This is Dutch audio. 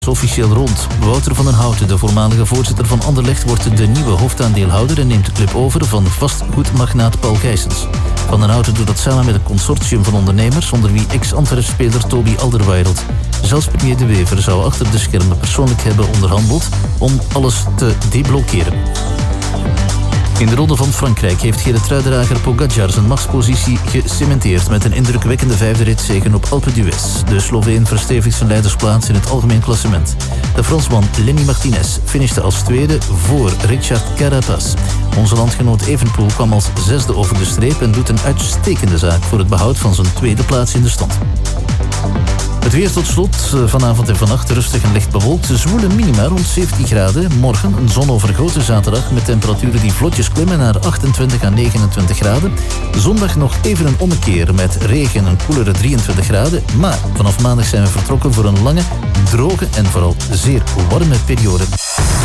Officieel rond. Wouter van den Houten, de voormalige voorzitter van Anderlecht, wordt de nieuwe hoofdaandeelhouder en neemt de club over van vastgoedmagnaat Paul Gijsens. Van den Houten doet dat samen met een consortium van ondernemers, onder wie ex-Antwerp-speler Toby Alderweireld. Zelfs premier De Wever zou achter de schermen persoonlijk hebben onderhandeld om alles te deblokkeren. In de Ronde van Frankrijk heeft gele truidrager Pogačar zijn machtspositie gecementeerd met een indrukwekkende vijfde ritzege op Alpe d'Huez. De Sloveen verstevigt zijn leidersplaats in het algemeen klassement. De Fransman Lenny Martinez finishte als tweede voor Richard Carapaz. Onze landgenoot Evenepoel kwam als zesde over de streep en doet een uitstekende zaak voor het behoud van zijn tweede plaats in de stand. Het weer tot slot. Vanavond en vannacht rustig en licht bewolkt. Zwoele minima rond 17 graden. Morgen een zonovergoten zaterdag met temperaturen die vlotjes klimmen naar 28 à 29 graden. Zondag nog even een ommekeer met regen en een koelere 23 graden. Maar vanaf maandag zijn we vertrokken voor een lange, droge en vooral zeer warme periode.